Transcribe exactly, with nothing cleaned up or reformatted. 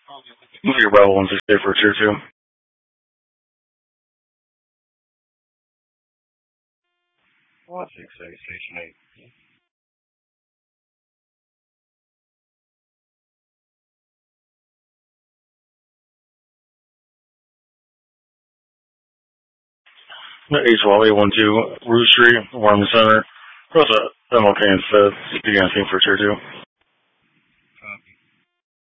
Your Bravo one six eight for tier two. one six eight, station eight. H Wally one two, Roost Street, Warm Center. What's up? M L K instead. C P nineteen for tier two.